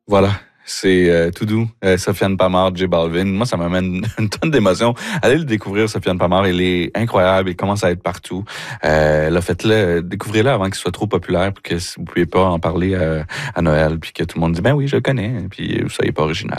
Voilà. C'est tout doux. Sofiane Pamart, J Balvin. Moi, ça m'amène une tonne d'émotions. Allez le découvrir, Sofiane Pamart. Il est incroyable. Il commence à être partout. Là, faites-le, découvrez-le avant qu'il soit trop populaire pour que vous ne pouvez pas en parler à Noël puis que tout le monde dit, ben oui, je le connais. Puis vous soyez pas original.